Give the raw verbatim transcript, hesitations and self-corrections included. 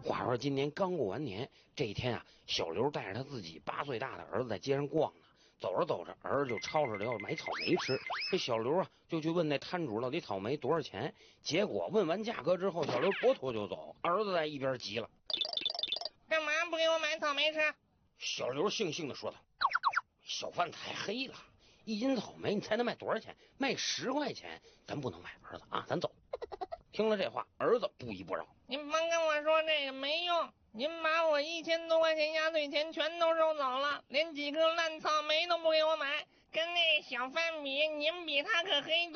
话说今年刚过完年，这一天啊，小刘带着他自己八岁大的儿子在街上逛呢。走着走着，儿子就吵着要买草莓吃。这小刘啊，就去问那摊主到底草莓多少钱。结果问完价格之后，小刘拨头就走，儿子在一边急了：“ 干嘛不给我买草莓吃？” 小刘悻悻地说道：“小贩太黑了，一斤草莓你猜能卖多少钱？卖十块钱，咱不能买，儿子啊，咱走。”听了这话，儿子不依不饶：“ 您甭跟我说这个没用，您把我一千多块钱压岁钱全都收走了，连几颗烂草莓都不给我买，跟那小贩比，您比他可黑多